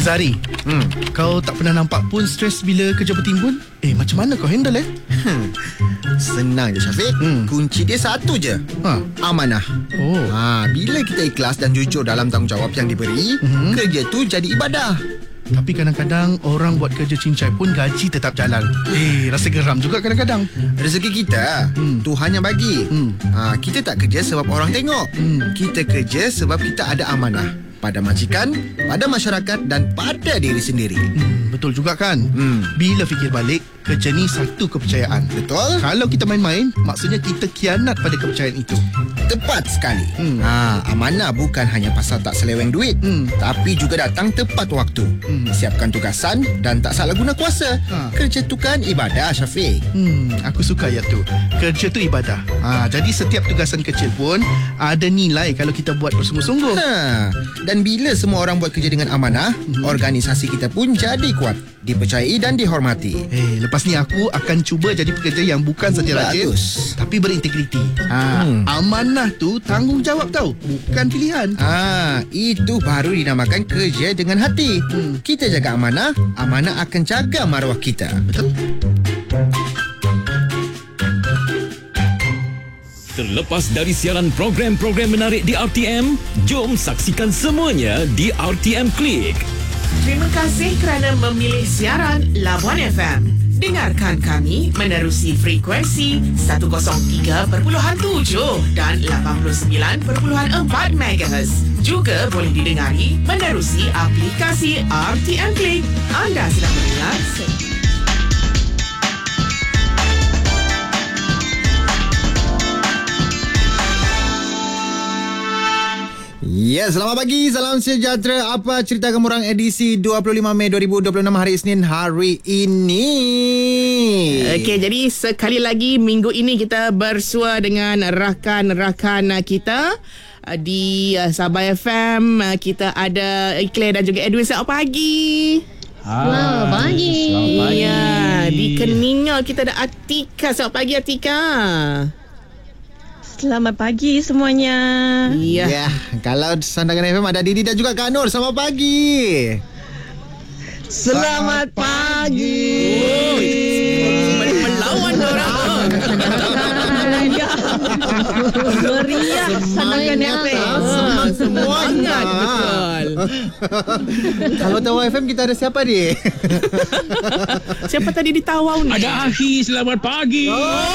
Zari, kau tak pernah nampak pun stres bila kerja bertimbun? Macam mana kau handle Senang je Syafiq. Kunci dia satu je. Amanah. Bila kita ikhlas dan jujur dalam tanggungjawab yang diberi, kerja tu jadi ibadah. Tapi kadang-kadang orang buat kerja cincai pun gaji tetap jalan. Rasa geram juga kadang-kadang. Rezeki kita Tuhan yang bagi. Kita tak kerja sebab orang tengok. Kita kerja sebab kita ada amanah pada majikan, pada masyarakat dan pada diri sendiri. Betul juga kan? Bila fikir balik, kerja ni satu kepercayaan. Betul. Kalau kita main-main, maksudnya kita khianat pada kepercayaan itu. Tepat sekali. Amanah bukan hanya pasal tak seleweng duit, tapi juga datang tepat waktu. Siapkan tugasan dan tak salah guna kuasa. Kerja tu kan ibadah, Syafiq. Aku suka ayat tu. Kerja tu ibadah. Jadi setiap tugasan kecil pun ada nilai kalau kita buat bersungguh-sungguh. Dan bila semua orang buat kerja dengan amanah, organisasi kita pun jadi kuat, dipercayai dan dihormati. Lepas ni aku akan cuba jadi pekerja yang bukan saja rajin, tapi berintegriti. Amanah tu tanggungjawab tau, bukan pilihan. Itu baru dinamakan kerja dengan hati. Kita jaga amanah, amanah akan jaga maruah kita. Betul. Terlepas dari siaran program-program menarik di RTM, jom saksikan semuanya di RTM Klik. Terima kasih kerana memilih siaran Labuan FM. Dengarkan kami menerusi frekuensi 103.7 dan 89.4 MHz. Juga boleh didengari menerusi aplikasi RTM Klik. Anda sedang mendengar Selamat pagi, salam sejahtera. Apa cerita kamu orang edisi 25 Mei 2026 hari Isnin hari ini? Okey, jadi sekali lagi minggu ini kita bersua dengan rakan-rakan kita di Sabah FM. Kita ada Claire dan juga Edwin. Selamat pagi. Selamat pagi. Ya, di Keningau kita ada Atika. Selamat pagi, Atika. Selamat pagi semuanya. Ya, kalau Sandangan FM ada Didi dan juga Kak Nur. Selamat pagi. Selamat pagi. Melawan orang. Meriah Sandangan FM. Semangat betul. Kalau Tawau FM kita ada siapa ni? Siapa tadi di Tawau ni? Ada Ahi. Selamat pagi.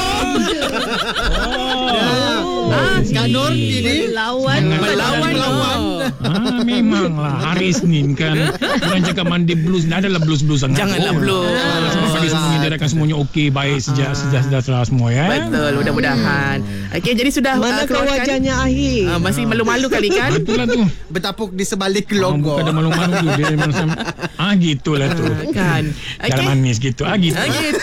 Kak Nur ini melawan. Memanglah hari Isnin kan. Orang cakap mandi blues. Dah adalah blues-blues sangat. Janganlah blues. Selamat pagi semuanya. Dia akan semuanya okey, baik, sejahtera semua ya. Betul, mudah-mudahan. Okey, jadi sudah mana wajahnya Ahi? masih malu-malu kali kan? Betul lah tu. bertapuk di sebalik logo. Bukan ada malu-malu tu. Dia macam gitulah tu. Kan. Darah manis gitu. Gitu.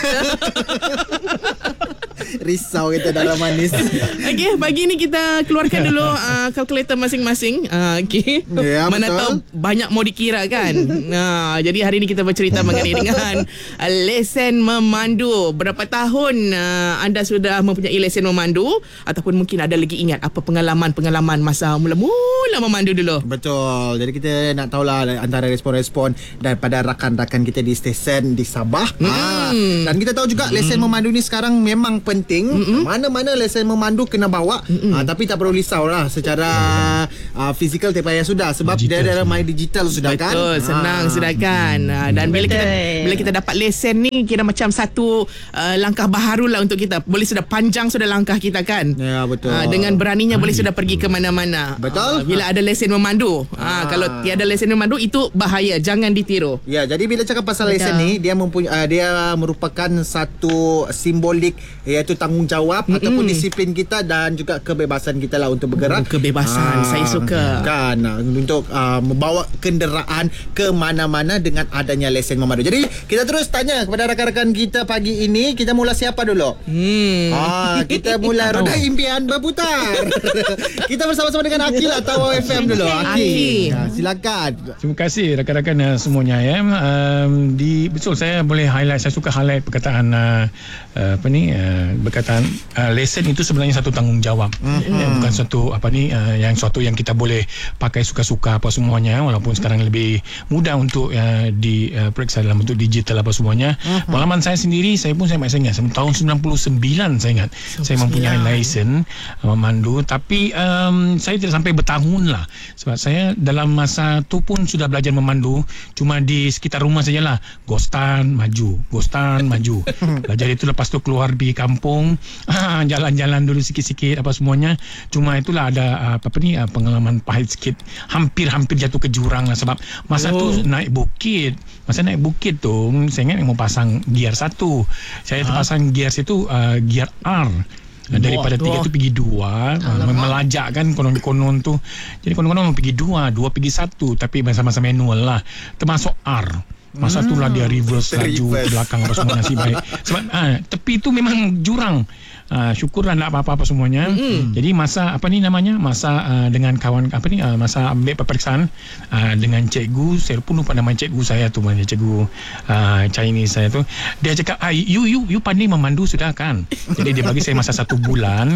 Risau kita darah manis. Okey, pagi ni kita keluarkan dulu kalkulator masing-masing. Okey. Ya, mana betul. tahu banyak mau dikira kan. Jadi hari ni kita bercerita mengenai dengan lesen memandu. Berapa tahun anda sudah mempunyai lesen memandu, ataupun mungkin ada lagi ingat apa pengalaman-pengalaman masa mula-mula memandu dulu. Betul. Jadi kita nak tahulah antara respon-respon daripada rakan-rakan kita di stesen di Sabah. Dan kita tahu juga lesen memandu ni sekarang memang penting. Mana-mana lesen memandu kena bawa. Tapi tak perlu risau lah secara fizikal tak payah sudah, sebab digital dia ada main digital sudah. Betul, kan. senang sudah kan. Dan bila kita dapat lesen ni, kira macam satu langkah baharu lah untuk kita. Boleh sudah panjang sudah langkah kita kan. Ya, betul. Dengan beraninya boleh sudah pergi ke mana-mana. Betul. Bila ada lesen memandu. Kalau tiada lesen memandu itu bahaya, jangan ditiru. Ya, jadi bila cakap pasal lesen ni, dia dia merupakan satu simbolik, iaitu tanggungjawab ataupun disiplin kita dan juga kebebasan kita lah untuk bergerak. Kebebasan, saya suka. Kan, untuk membawa kenderaan ke mana-mana dengan adanya lesen memandu. Jadi kita terus tanya kepada rakan-rakan kita pagi ini. Kita mula siapa dulu? Kita mula roda impian berputar. Kita bersama-sama dengan Aki lah, Tawau FM dulu. Aki, silakan. Terima kasih rakan-rakan semuanya ya. Betul, saya boleh highlight, saya suka highlight perkataan berkaitan lesen itu sebenarnya satu tanggungjawab. Bukan suatu yang suatu yang kita boleh pakai suka-suka apa semuanya, walaupun sekarang lebih mudah untuk diperiksa dalam bentuk digital apa semuanya. Pengalaman saya sendiri, saya masih ingat tahun 99 saya ingat saya mempunyai lesen memandu, tapi saya tidak sampai bertahun lah, sebab saya dalam masa tu pun sudah belajar memandu cuma di sekitar rumah sajalah, Ghostan maju belajar itu. Lepas tu keluar pergi kampung, jalan-jalan dulu sikit-sikit apa semuanya. Cuma itulah ada pengalaman pahit sikit, hampir jatuh ke jurang lah, sebab masa tu naik bukit. Masa naik bukit tu saya ingat mau pasang gear 1. Saya terpasang gear situ gear R. Daripada 3 tu pergi 2, melajak kan konon-konon tu. Jadi konon-konon pergi 2 pergi 1, tapi masa-masa manual lah, termasuk R. Masa tu lah dia reverse laju ke belakang apa semua, nasib baik. Sebab tepi tu memang jurang. Syukurlah tak apa-apa semuanya. Jadi masa masa dengan kawan masa ambil peperiksaan dengan cikgu, saya pun lupa nama cikgu saya tu, cikgu Chinese saya tu. Dia cakap, you pandai memandu sudah kan? Jadi dia bagi saya masa 1 bulan.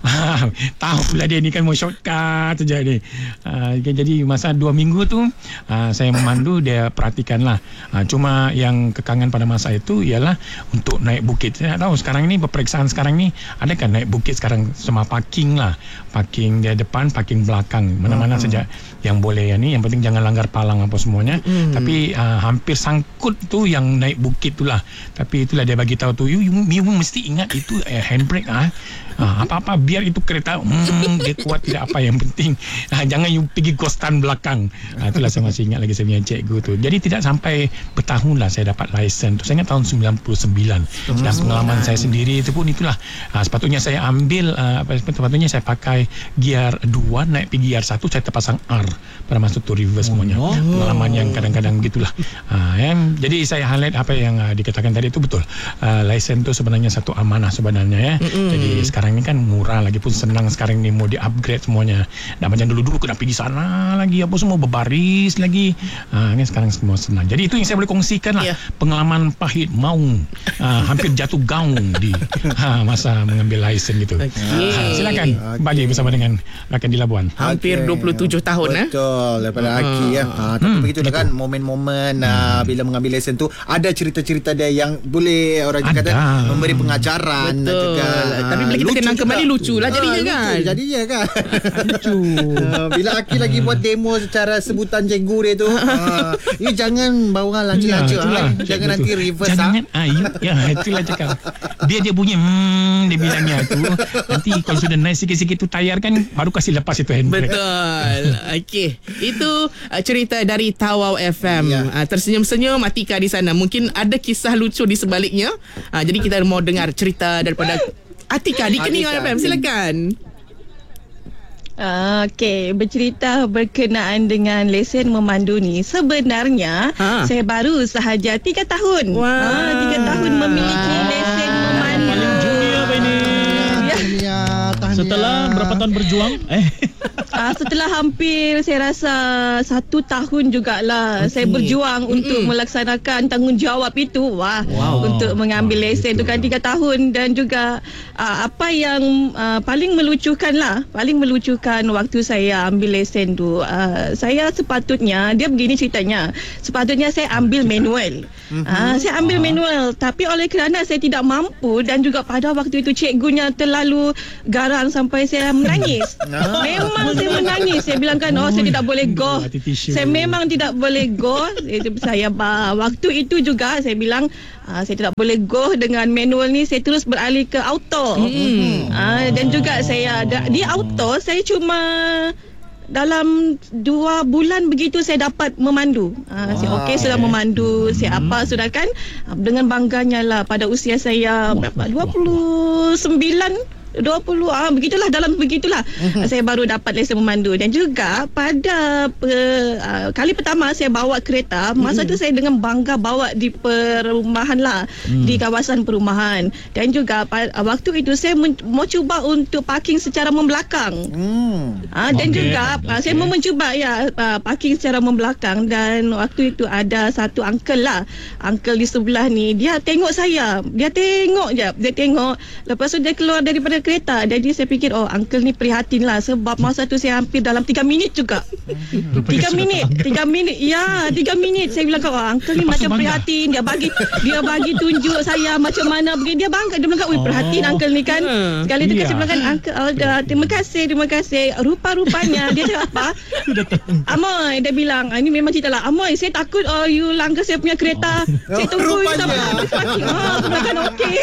Tahulah dia ni kan mau shortcut saja ni. Jadi masa 2 minggu tu saya memandu, dia perhatikanlah. Cuma yang kekangan pada masa itu ialah untuk naik bukit. Saya tak tahu sekarang ni peperiksaan sekarang ni ada kan naik bukit sekarang semua parking lah, parking dia depan, parking belakang, mana-mana saja yang boleh ni. Yang penting jangan langgar palang apa semuanya. Tapi hampir sangkut tu yang naik bukit tu lah. Tapi itulah dia bagi tahu tu, you mesti ingat itu handbrake apa-apa biar itu kereta dia kuat tidak apa, yang penting jangan you pergi ghostan belakang. Itulah saya masih ingat lagi saya punya cikgu tu. Jadi tidak sampai bertahun lah saya dapat lesen tu. Saya ingat tahun 99. Dan pengalaman saya sendiri itu pun itulah, sepatutnya saya ambil sepatutnya saya pakai gear 2 naik pergi gear 1, saya terpasang R pada masa tu reverse semuanya. Pengalaman yang kadang-kadang gitulah. Jadi saya highlight apa yang dikatakan tadi itu betul. Lesen tu sebenarnya satu amanah sebenarnya ya. Jadi sekarang ini kan murah, lagi pun senang sekarang ni mau di-upgrade semuanya. Tak macam dulu-dulu kena pergi sana lagi apa semua berbaris lagi. Kan sekarang semua senang. Jadi itu yang saya boleh kongsikan lah. Pengalaman pahit maung, hampir jatuh gaung di masa mengambil lesen gitu. Silakan bagi bersama dengan rakan di Labuan. Hampir 27 tahun. Betul, daripada Aki ya. Tapi begitu kan momen-momen bila mengambil lesen tu, ada cerita-cerita dia yang boleh orang kata memberi pengajaran. Betul. Juga. Tapi bila kita kenang kembali lucu lah jadinya kan. Jadinya kan. Lucu. Bila Aki lagi buat demo secara sebutan cikgu dia tu, you jangan bawa lancar-lancar. Jangan nanti reverse. Jangan itulah cakap. Biar dia bunyi dia bilangnya tu. Nanti kalau sudah naik sikit-sikit tu tayar kan, baru kasih lepas itu handbrake. Betul. Okey. Itu cerita dari Tawau FM. Tersenyum-senyum Atika di sana. Mungkin ada kisah lucu di sebaliknya. Jadi kita mau dengar cerita daripada Atika di Kening FM. Silakan. Okey, bercerita berkenaan dengan lesen memandu ni. Sebenarnya saya baru sahaja 3 tahun. 3 tahun memiliki lesen memandu. Paling junior apa ini? Setelah berapa tahun berjuang? Setelah hampir saya rasa 1 tahun jugalah saya berjuang untuk melaksanakan tanggungjawab itu. Untuk mengambil lesen tu kan 3 tahun. Dan juga apa yang paling melucukan waktu saya ambil lesen tu, saya sepatutnya, dia begini ceritanya, sepatutnya saya ambil manual. Saya ambil manual, tapi oleh kerana saya tidak mampu dan juga pada waktu itu cikgunya terlalu garang sampai saya menangis. Memang saya menangis. Saya bilang kan, saya tidak boleh go. Saya memang tidak boleh go. Saya waktu itu juga saya bilang saya tidak boleh go dengan manual ni. Saya terus beralih ke auto. Dan juga saya di auto saya cuma dalam 2 bulan begitu saya dapat memandu. Saya sudah memandu. Saya apa sudah kan. Dengan bangganya lah pada usia saya berapa? 29. begitulah, dalam begitulah saya baru dapat lesen memandu. Dan juga pada kali pertama saya bawa kereta, masa tu saya dengan bangga bawa di perumahan lah, di kawasan perumahan. Dan juga waktu itu saya mau cuba untuk parking secara membelakang. Dan juga saya mau mencuba parking secara membelakang. Dan waktu itu ada satu uncle di sebelah ni, dia tengok saya, dia tengok. Lepas tu dia keluar daripada kereta. Jadi saya fikir uncle ni prihatin lah, sebab masa tu saya hampir dalam 3 minit juga. 3 minit. Ya, 3 minit. Saya bilang uncle ni macam prihatin. Dia bagi tunjuk saya macam mana begini. Dia bangga. Dia bilang perhatiin uncle ni kan. Sekali tu saya bilang kan, uncle terima kasih. Rupa-rupanya dia cakap apa? Amoy, dia bilang, ini memang cerita lah. Amoy, saya takut you langgar saya punya kereta. Saya tunggu you sampai habis parking. Bukan okey.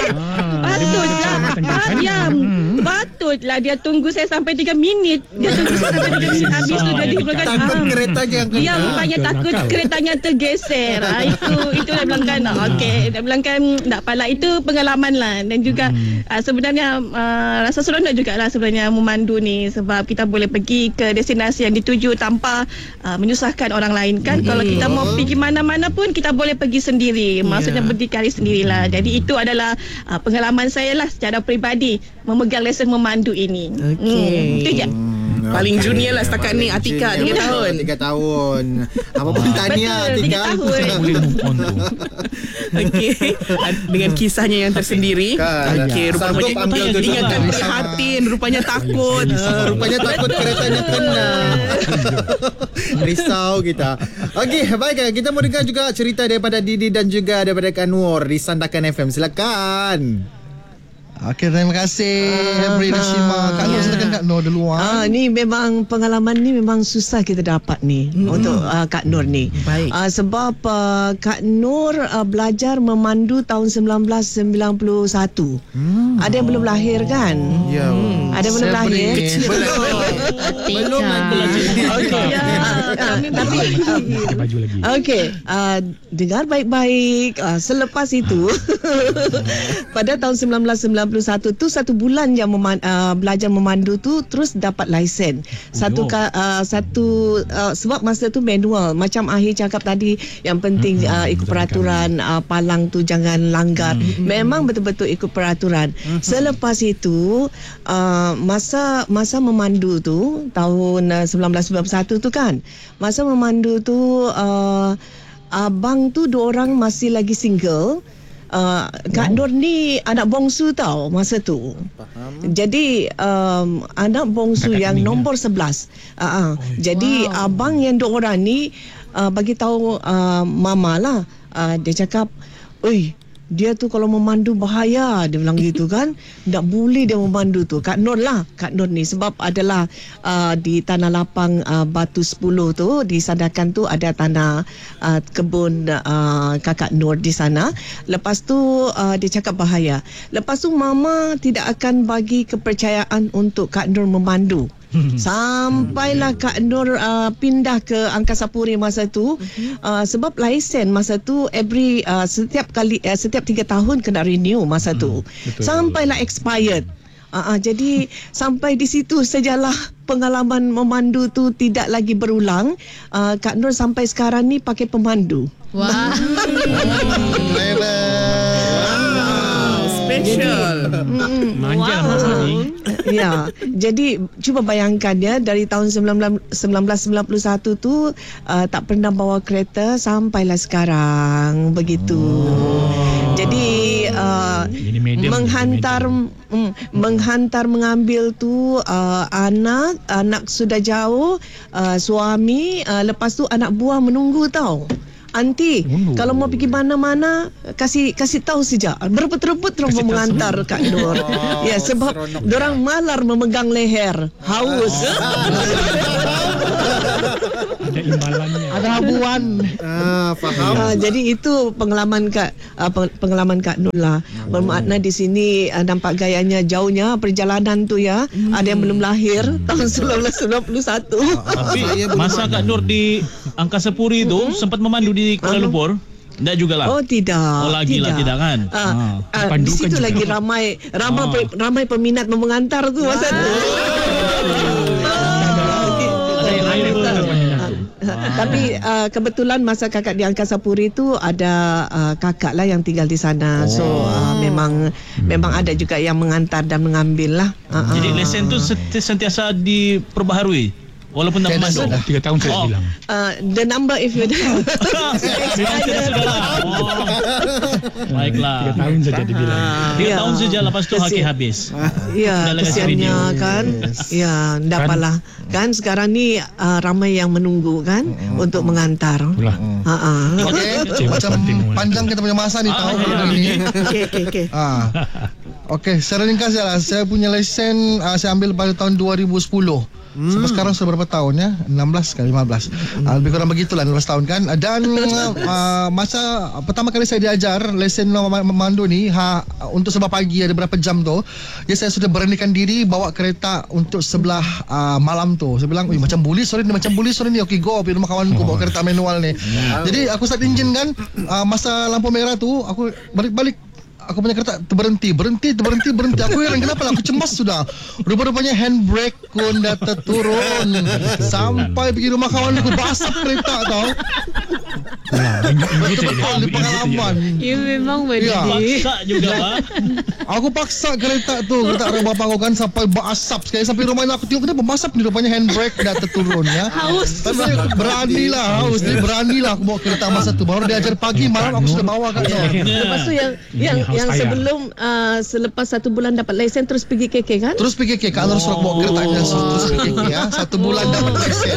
Patutlah dia tunggu saya sampai 3 minit. Dia tunggu saya sampai 3 minit. Habis tu dia bilang takut keretanya dia rupanya takut keretanya tergeser. Itu dia bilang kan. Okey, dia bilang kan tak apalah, itu pengalaman lah. Dan juga sebenarnya rasa seronok jugalah sebenarnya memandu ni, sebab kita boleh pergi ke destinasi yang dituju tanpa menyusahkan orang lain kan. Kalau kita mau pergi mana-mana pun kita boleh pergi sendiri. Maksudnya berdikari sendirilah. Jadi itu adalah pengalaman saya lah secara peribadi memegang lesen memandu ini. Itu je. Paling junior lah setakat ni Atika, 3 tahun. 3 tahun. Apa pun tahniah Atika. 3 tahun. Okey. Dengan kisahnya yang tersendiri. Okey, rupanya ingatkan prihatin, rupanya takut. Rupanya takut keretanya kena. Risau kita. Okey, baik, kita mau dengar juga cerita daripada Didi dan juga daripada Kak Nur di Sandakan FM. Silakan. Okey, terima kasih Bri Nashima. Kak Nur, silakan Kak Nur duluan. Ni memang pengalaman ni memang susah kita dapat ni untuk Kak Nur ni. Baik. Sebab Kak Nur belajar memandu tahun 1991. Ada yang belum lahir kan? Ya. Ada yang belum lahir? Belum lagi. Okey. Tapi baju lagi. okey, dengar baik-baik. Selepas itu pada tahun 1991 tu 1 bulan yang belajar memandu tu terus dapat lesen. Sebab masa tu manual, macam Ahir cakap tadi, yang penting ikut peraturan, palang tu jangan langgar. Memang betul-betul ikut peraturan. Selepas itu masa memandu tu tahun 1991 tu kan, masa memandu tu abang tu 2 orang masih lagi single. Kak Nur ni anak bongsu tau masa tu. Jadi anak bongsu yang nombor 11. Jadi abang yang 2 orang ni bagi tahu mama lah. Dia cakap, "Oi, dia tu kalau memandu bahaya," dia bilang gitu kan. Tak boleh dia memandu tu. Kak Nur ni sebab adalah di tanah lapang Batu 10 tu, di Sandakan tu ada tanah kebun Kakak Nur di sana. Lepas tu dia cakap bahaya. Lepas tu mama tidak akan bagi kepercayaan untuk Kak Nur memandu. Sampailah Kak Nur pindah ke Angkasa Puri masa tu. Sebab lesen masa tu setiap 3 tahun kena renew masa tu. Sampailah expired. Jadi sampai di situ sajalah pengalaman memandu tu tidak lagi berulang. Kak Nur sampai sekarang ni pakai pemandu. Wah. Special. Manja masa ni. Ya, jadi cuba bayangkan ya, dari tahun 1991 tu tak pernah bawa kereta sampailah sekarang begitu. Jadi menghantar mengambil tu anak sudah jauh, suami, lepas tu anak buah menunggu tau. Aunty, kalau mau pergi mana-mana kasih tahu saja. Berebut-rebut terus mengantar Kak Nur. Ya, sebab dorang malar memegang leher. Haus. Ada imbalannya. Ada habuan. Faham. Jadi itu pengalaman Kak Nur lah. Bermakna di sini nampak gayanya jauhnya perjalanan tu ya. Ada yang belum lahir tahun 1991. Tapi masa Kak Nur di Angkasa Puri tu sempat memandu di Kuala Lumpur. Tidak juga lah. Oh tidak. Oh lagi lah tidak kan. Di situ lagi ramai peminat mengantar tu masa tu. Tapi kebetulan masa kakak di Angkasa Puri tu ada kakak lah yang tinggal di sana. So memang ada juga yang mengantar dan mengambil lah. Jadi lesen tu sentiasa diperbaharui. Walaupun tak memandu 3 tahun saya bilang. The number if you memang tidak sudah. Baiklah. 3 tahun saja dibilang. 3 tahun saja, lepas tu haki habis. Ya, kesiannya kan. Ya, dapatlah. Kan sekarang ni ramai yang menunggu kan untuk mengantar. Okey, macam panjang kita punya masa ni tahu ini. Okey. Okey, secara ringkas je lah. Saya punya lesen saya ambil pada tahun 2010. Sampai sekarang sudah berapa tahun ya? 16 ke 15. Lebih kurang begitulah 16 tahun kan. Dan masa pertama kali saya diajar lesen memandu ni untuk sebelah pagi ada berapa jam tu. Ya saya sudah beranikan diri bawa kereta untuk sebelah malam tu. Saya bilang, macam buli sore ni. Okey go pergi rumah kawanku bawa kereta manual ni. Jadi aku start engine kan. Masa lampu merah tu aku balik aku punya kereta berhenti. Aku heran kenapa lah, aku cemas sudah. Rupa-rupanya handbrake pun dah terturun. Sampai pergi rumah kawan aku basap kereta tau. Betul-betul di pengalaman. Ya memang benar. Paksa juga Pak. Aku paksa kereta arah bapak aku kan sampai basap sekali. Sampai rumah aku tengok kenapa basap ni, rupanya handbrake dah terturun ya. Haus. Tapi beranilah aku bawa kereta masa tu. Baru diajar pagi, malam aku sudah bawa kan. Lepas tu yang sebelum selepas 1 bulan dapat lesen terus pergi KK kan? Terus pergi KK, Kak Anwar suruh bawa keretanya terus pergi KK ya. 1 bulan dapat lesen.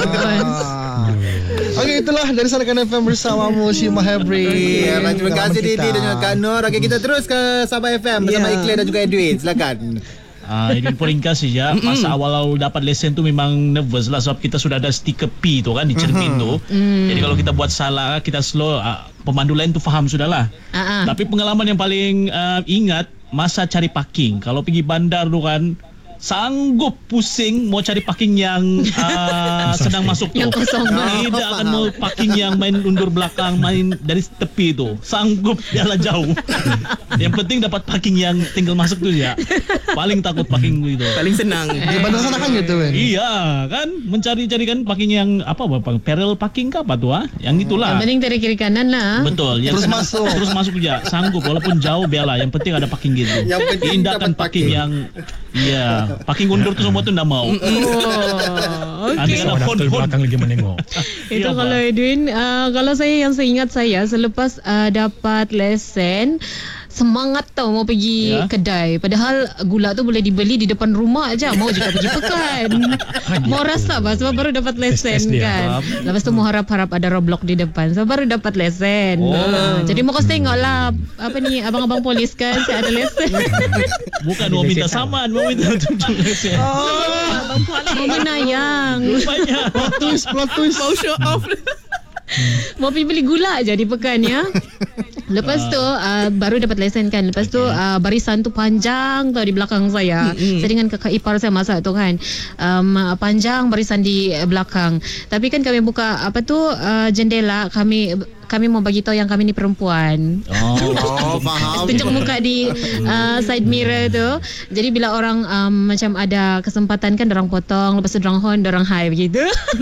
Okey, itulah dari Sarakan FM bersamamu Shima Hebri. Terima kasih Didi dan juga Kak Nur. Okey, kita terus ke Sabah FM bersama Ikhlas dan juga Edwin. Silakan. Ini pun ringkas saja. Masa awal dapat lesen tu memang nervous lah sebab kita sudah ada stiker P tu kan di cermin tu. Jadi kalau kita buat salah, kita slow, pemandu lain tu faham sudahlah. Tapi pengalaman yang paling ingat masa cari parking. Kalau pergi bandar tu kan sanggup pusing mau cari parking yang sedang masuk tu. Yang kosong. Tidak akan mau parking yang main undur belakang, main dari tepi tu. Sanggup jalan jauh. Yang penting dapat parking yang tinggal masuk tu ya. Paling takut parking itu. Paling senang. Di bandar sana kan gitu kan. Iya kan, mencari-cari kan parking yang parallel parking ke apa tu Yang itulah. Yang penting dari kiri kanan lah. Betul. Yang terus masuk ya. Sanggup walaupun jauh biarlah. Yang penting ada parking gitu. Yang penting tindakan parking yang parking undur tu semua tu ndak mau. Okey. Ada phone belakang lagi menengok. Itu kalau Edwin, kalau saya yang seingat saya selepas dapat lesen, semangat tau mau pergi kedai. Padahal gula tu boleh dibeli di depan rumah aja. Mau juga pergi pekan. Mau rasa sebab baru dapat lesen kan. Lepas tu mau harap-harap ada Roblox di depan. Sebab baru dapat lesen. Jadi mau kau tengok lah abang-abang polis kan saya ada lesen. Bukan mau minta saman, mau minta tunjuk lesen. Mau menayang. Rupanya Plot twist. Mau show off. Mau pergi beli gula aja di pekan ya. Lepas tu baru dapat lesen kan. Lepas tu barisan tu panjang tau di belakang saya. Saya dengan kakak ipar saya masa tu kan. Panjang barisan di belakang. Tapi kan kami buka jendela, kami mau bagi tahu yang kami ni perempuan. Faham. Tunjuk muka di side mirror tu. Jadi bila orang macam ada kesempatan kan dorang potong, lepas tu dorang horn, dorang high begitu.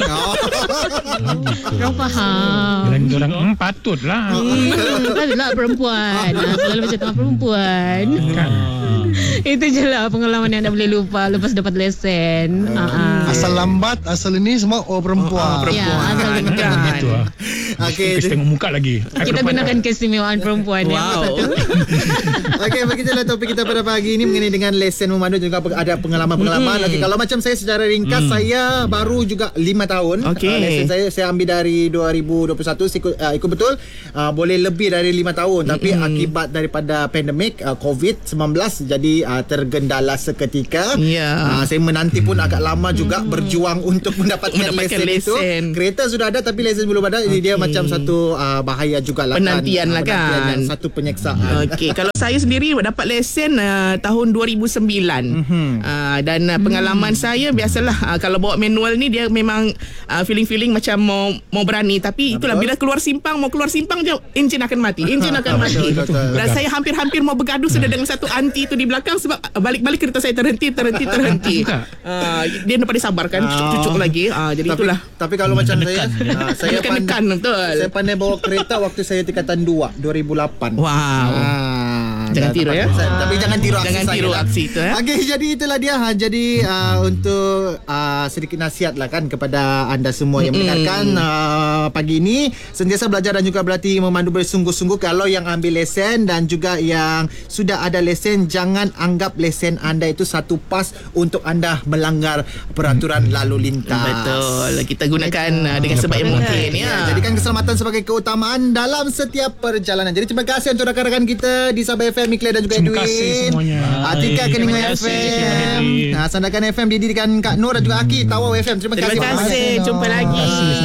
Dorang faham. Dorang patutlah. Patutlah perempuan. Selalu macam tengah perempuan. Itu je lah pengalaman yang tak boleh lupa lepas dapat lesen. Asal lambat, asal ini semua perempuan. Ya, asal perempuan. Gitu lah. Okey, tengok muka lagi. Kita gunakan keistimewaan perempuan yang satu. Okey, begitulah topik kita pada pagi ini mengenai dengan lesen memandu, juga ada pengalaman-pengalaman. Okey, kalau macam saya secara ringkas, saya baru juga 5 tahun. Lesen saya ambil dari 2021, ikut betul boleh lebih dari 5 tahun. Tapi akibat daripada pandemik COVID-19 jadi tergendala seketika. Saya menanti pun agak lama juga berjuang untuk mendapatkan lesen itu. Kereta sudah ada tapi lesen belum ada. Jadi dia macam satu bahaya jugalah Penantian lah penantian kan. yang satu penyeksaan. Okey, kalau saya sendiri dapat lesen tahun 2009. Dan pengalaman saya biasalah kalau bawa manual ni dia memang feeling macam mau berani, tapi itulah bila keluar simpang je enjin akan mati. Betul. Dan saya hampir mau bergaduh sudah dengan satu anti tu di belakang sebab balik-balik kereta saya terhenti. Dia nak pada sabarkan cucuk lagi. Jadi itulah. Tapi kalau macam saya Menekan, betul. Saya pandai bawa kereta waktu saya tingkatan 2 2008. Wow. Jangan tiru ya. Tapi jangan tiru aksi Jangan saya tiru lah. aksi tu ya. Okey, jadi itulah dia. Jadi untuk sedikit nasihat lah kan kepada anda semua yang mendengarkan pagi ini, sentiasa belajar dan juga berlatih memandu bersungguh-sungguh. Kalau yang ambil lesen dan juga yang sudah ada lesen, jangan anggap lesen anda itu satu pas untuk anda melanggar peraturan lalu lintas. Betul. Kita gunakan dengan sebaik mungkin ya. Jadikan keselamatan sebagai keutamaan dalam setiap perjalanan. Jadi terima kasih untuk rakan-rakan kita di Sabah FM, Mikle dan juga Edwin. Terima kasih semuanya. Atika Keningan Terima kasih, FM. Sandakan FM didirikan Kak Nur dan juga Aki Tawau FM. Terima kasih. Terima kasih. Jumpa lagi.